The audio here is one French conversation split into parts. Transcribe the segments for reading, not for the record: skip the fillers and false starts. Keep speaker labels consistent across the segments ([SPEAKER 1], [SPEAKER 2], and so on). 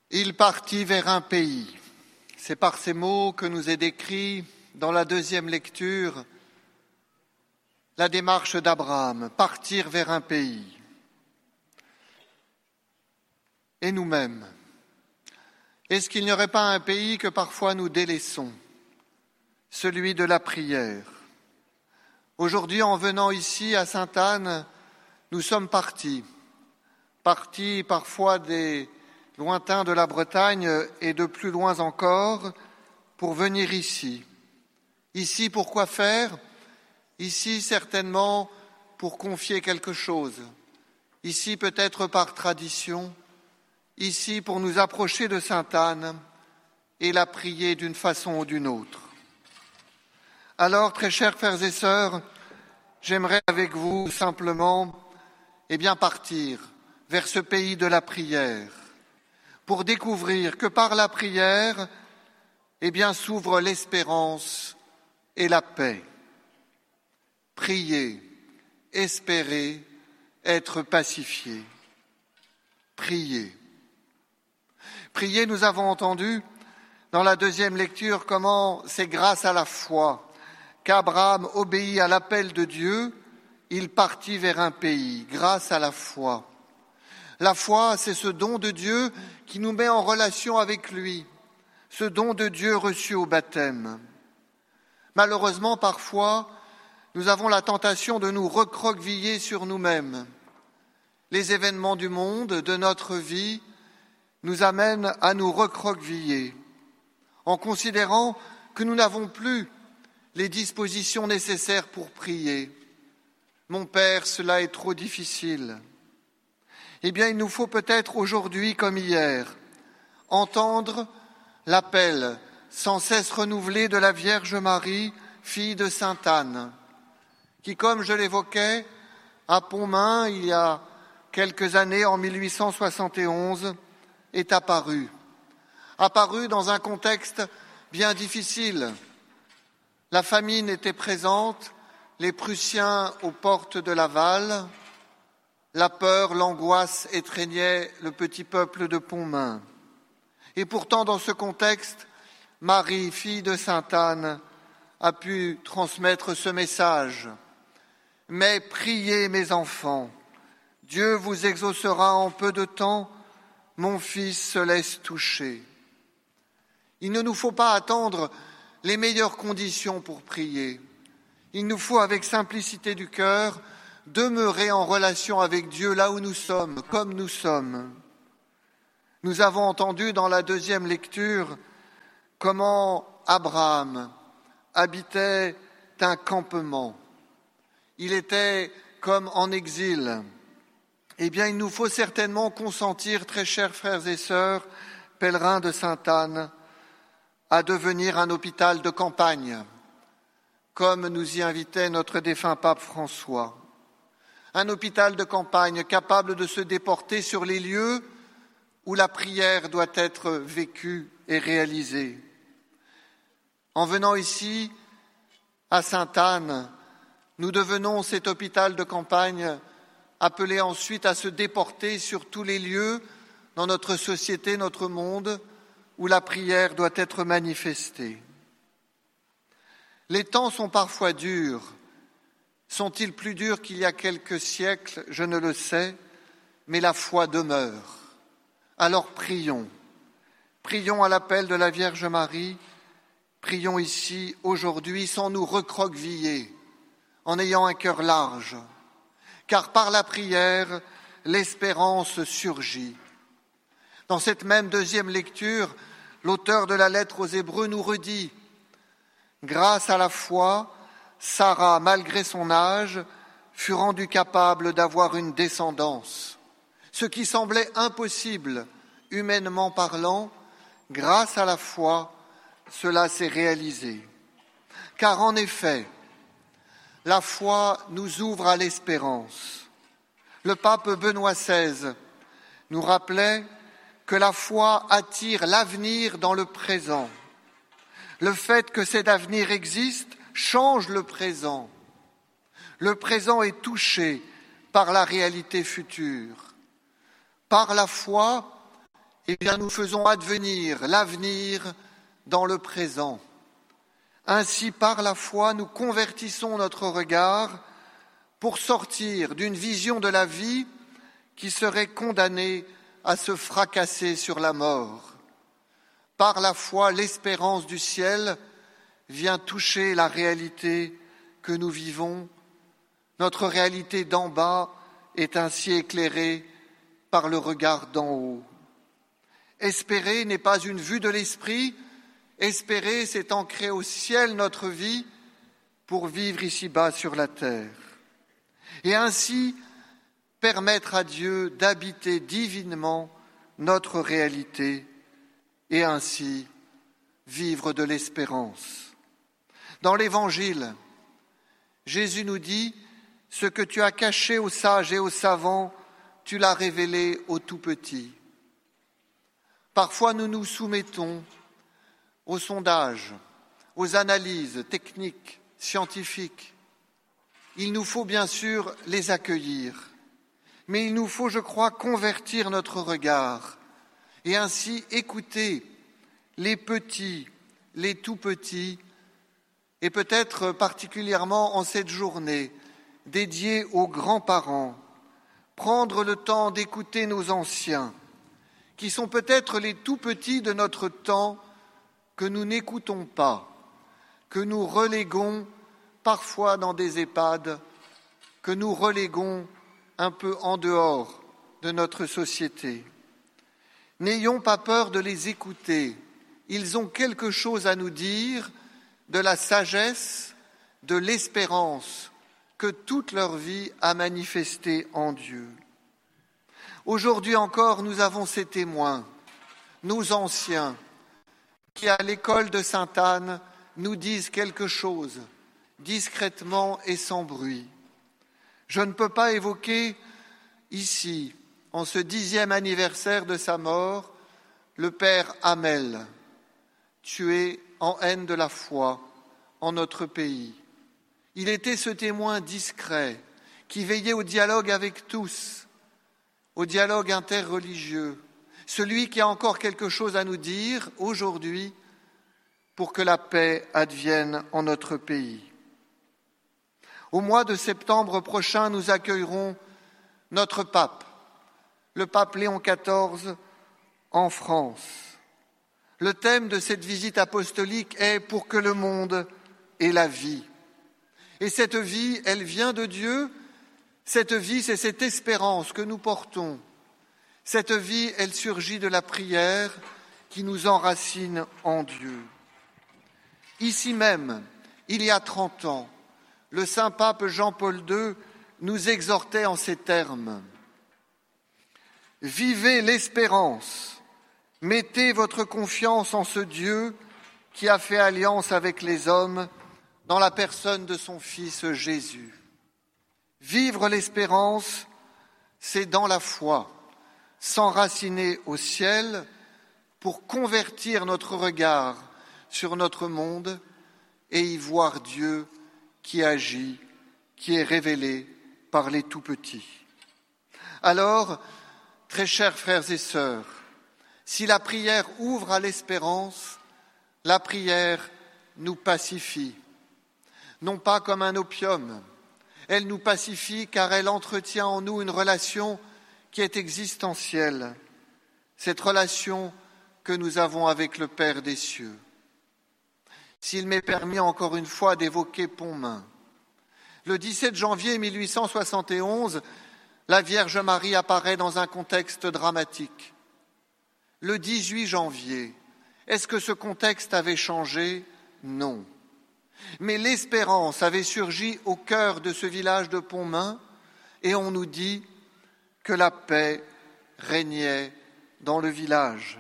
[SPEAKER 1] Il partit vers un pays. C'est par ces mots que nous est décrit dans la deuxième lecture la démarche d'Abraham, partir vers un pays. Et nous-mêmes, est-ce qu'il n'y aurait pas un pays que parfois nous délaissons, celui de la prière? Aujourd'hui, en venant ici à Sainte-Anne, nous sommes partis parfois des lointains de la Bretagne et de plus loin encore, pour venir ici. Ici, pour quoi faire? Ici, certainement, pour confier quelque chose. Ici, peut-être par tradition. Ici, pour nous approcher de Sainte-Anne et la prier d'une façon ou d'une autre. Alors, très chers frères et sœurs, j'aimerais avec vous simplement partir vers ce pays de la prière, pour découvrir que par la prière, s'ouvre l'espérance et la paix. Prier, espérer, être pacifié. Prier. Prier, nous avons entendu dans la deuxième lecture comment c'est grâce à la foi qu'Abraham obéit à l'appel de Dieu, il partit vers un pays, grâce à la foi. La foi, c'est ce don de Dieu qui nous met en relation avec lui, ce don de Dieu reçu au baptême. Malheureusement, parfois, nous avons la tentation de nous recroqueviller sur nous-mêmes. Les événements du monde, de notre vie, nous amènent à nous recroqueviller, en considérant que nous n'avons plus les dispositions nécessaires pour prier. Mon Père, cela est trop difficile. Il nous faut peut-être aujourd'hui, comme hier, entendre l'appel sans cesse renouvelé de la Vierge Marie, fille de Sainte Anne, qui, comme je l'évoquais, à Pontmain, il y a quelques années, en 1871, est apparue dans un contexte bien difficile. La famine était présente, les Prussiens aux portes de Laval, la peur, l'angoisse étreignaient le petit peuple de Pontmain. Et pourtant, dans ce contexte, Marie, fille de Sainte Anne, a pu transmettre ce message. « Mais priez, mes enfants, Dieu vous exaucera en peu de temps, mon fils se laisse toucher. » Il ne nous faut pas attendre les meilleures conditions pour prier. Il nous faut, avec simplicité du cœur, demeurer en relation avec Dieu là où nous sommes, comme nous sommes. Nous avons entendu dans la deuxième lecture comment Abraham habitait un campement. Il était comme en exil. Il nous faut certainement consentir, très chers frères et sœurs, pèlerins de Sainte-Anne, à devenir un hôpital de campagne, comme nous y invitait notre défunt pape François. Un hôpital de campagne capable de se déporter sur les lieux où la prière doit être vécue et réalisée. En venant ici, à Sainte-Anne, nous devenons cet hôpital de campagne appelé ensuite à se déporter sur tous les lieux dans notre société, notre monde, où la prière doit être manifestée. Les temps sont parfois durs. Sont-ils plus durs qu'il y a quelques siècles? Je ne le sais, mais la foi demeure. Alors prions. Prions à l'appel de la Vierge Marie. Prions ici, aujourd'hui, sans nous recroqueviller, en ayant un cœur large. Car par la prière, l'espérance surgit. Dans cette même deuxième lecture, l'auteur de la lettre aux Hébreux nous redit « Grâce à la foi, Sarah, malgré son âge, fut rendue capable d'avoir une descendance. Ce qui semblait impossible, humainement parlant, grâce à la foi, cela s'est réalisé. Car en effet, la foi nous ouvre à l'espérance. Le pape Benoît XVI nous rappelait que la foi attire l'avenir dans le présent. Le fait que cet avenir existe change le présent. Le présent est touché par la réalité future. Par la foi, eh bien nous faisons advenir l'avenir dans le présent. Ainsi, par la foi, nous convertissons notre regard pour sortir d'une vision de la vie qui serait condamnée à se fracasser sur la mort. Par la foi, l'espérance du ciel vient toucher la réalité que nous vivons. Notre réalité d'en bas est ainsi éclairée par le regard d'en haut. Espérer n'est pas une vue de l'esprit, espérer, c'est ancrer au ciel notre vie pour vivre ici-bas sur la terre. Et ainsi permettre à Dieu d'habiter divinement notre réalité et ainsi vivre de l'espérance. Dans l'Évangile, Jésus nous dit « Ce que tu as caché aux sages et aux savants, tu l'as révélé aux tout-petits. » Parfois, nous nous soumettons aux sondages, aux analyses techniques, scientifiques. Il nous faut bien sûr les accueillir, mais il nous faut, je crois, convertir notre regard et ainsi écouter les petits, les tout-petits, et peut-être particulièrement en cette journée dédiée aux grands-parents, prendre le temps d'écouter nos anciens, qui sont peut-être les tout-petits de notre temps que nous n'écoutons pas, que nous reléguons parfois dans des EHPAD, que nous reléguons un peu en dehors de notre société. N'ayons pas peur de les écouter. Ils ont quelque chose à nous dire, de la sagesse, de l'espérance que toute leur vie a manifesté en Dieu. Aujourd'hui encore, nous avons ces témoins, nos anciens, qui à l'école de Sainte-Anne nous disent quelque chose, discrètement et sans bruit. Je ne peux pas évoquer ici, en ce 10e anniversaire de sa mort, le père Hamel, tué en haine de la foi en notre pays. Il était ce témoin discret qui veillait au dialogue avec tous, au dialogue interreligieux, celui qui a encore quelque chose à nous dire aujourd'hui pour que la paix advienne en notre pays. Au mois de septembre prochain, nous accueillerons notre pape, le pape Léon XIV, en France. Le thème de cette visite apostolique est « Pour que le monde ait la vie ». Et cette vie, elle vient de Dieu. Cette vie, c'est cette espérance que nous portons. Cette vie, elle surgit de la prière qui nous enracine en Dieu. Ici même, il y a 30 ans, le saint pape Jean-Paul II nous exhortait en ces termes. « Vivez l'espérance. Mettez votre confiance en ce Dieu qui a fait alliance avec les hommes dans la personne de son Fils Jésus. Vivre l'espérance, c'est dans la foi, s'enraciner au ciel pour convertir notre regard sur notre monde et y voir Dieu qui agit, qui est révélé par les tout-petits. Alors, très chers frères et sœurs, si la prière ouvre à l'espérance, la prière nous pacifie, non pas comme un opium. Elle nous pacifie car elle entretient en nous une relation qui est existentielle, cette relation que nous avons avec le Père des cieux. S'il m'est permis encore une fois d'évoquer Pontmain, le 17 janvier 1871, la Vierge Marie apparaît dans un contexte dramatique. Le 18 janvier, est-ce que ce contexte avait changé ? Non. Mais l'espérance avait surgi au cœur de ce village de Pontmain et on nous dit que la paix régnait dans le village.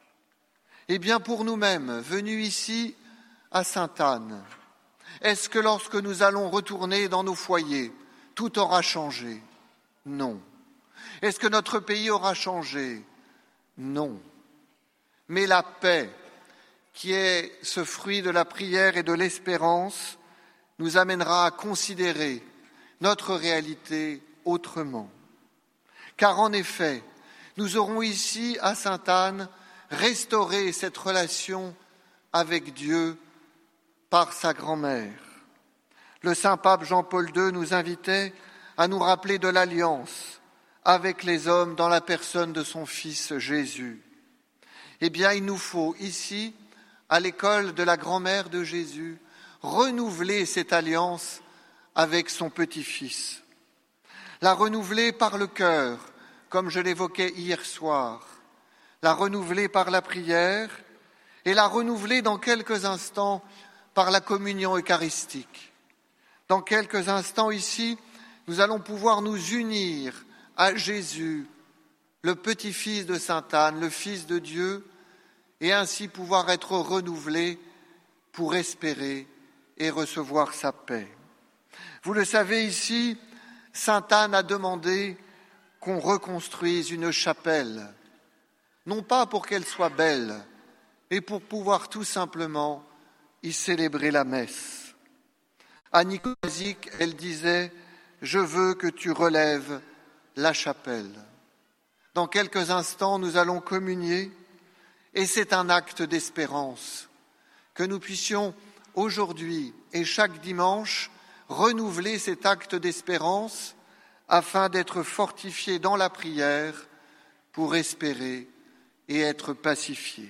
[SPEAKER 1] Eh bien, pour nous-mêmes, venus ici à Sainte-Anne, est-ce que lorsque nous allons retourner dans nos foyers, tout aura changé ? Non. Est-ce que notre pays aura changé ? Non. Mais la paix, qui est ce fruit de la prière et de l'espérance, nous amènera à considérer notre réalité autrement. Car en effet, Nous aurons ici, à Sainte-Anne, restauré cette relation avec Dieu par sa grand-mère. Le Saint-Pape Jean-Paul II nous invitait à nous rappeler de l'alliance avec les hommes dans la personne de son Fils Jésus. Eh bien, il nous faut ici, à l'école de la grand-mère de Jésus, renouveler cette alliance avec son petit-fils. La renouveler par le cœur, comme je l'évoquais hier soir, la renouveler par la prière et la renouveler dans quelques instants par la communion eucharistique. Dans quelques instants ici, nous allons pouvoir nous unir à Jésus, le petit-fils de Sainte Anne, le Fils de Dieu, et ainsi pouvoir être renouvelés pour espérer et recevoir sa paix. Vous le savez ici, Sainte Anne a demandé qu'on reconstruise une chapelle, non pas pour qu'elle soit belle, mais pour pouvoir tout simplement y célébrer la messe. À Nicosique, elle disait « Je veux que tu relèves la chapelle ». Dans quelques instants, nous allons communier et c'est un acte d'espérance que nous puissions aujourd'hui et chaque dimanche renouveler cet acte d'espérance afin d'être fortifiés dans la prière pour espérer et être pacifiés.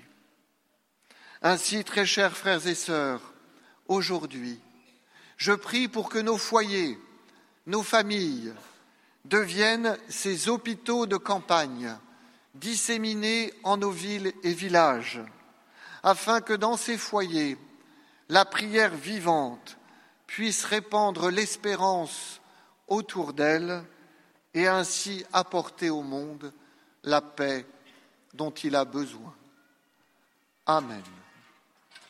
[SPEAKER 1] Ainsi, très chers frères et sœurs, aujourd'hui, je prie pour que nos foyers, nos familles deviennent ces hôpitaux de campagne disséminés en nos villes et villages, afin que dans ces foyers, la prière vivante puisse répandre l'espérance autour d'elle et ainsi apporter au monde la paix dont il a besoin. Amen.